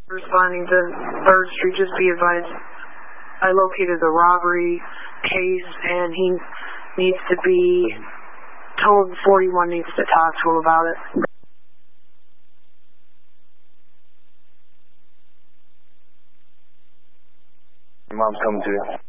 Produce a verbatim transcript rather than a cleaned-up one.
Responding to third Street, just be advised, I located the robbery case and he needs to be told forty-one needs to talk to him about it. Your mom's coming to you.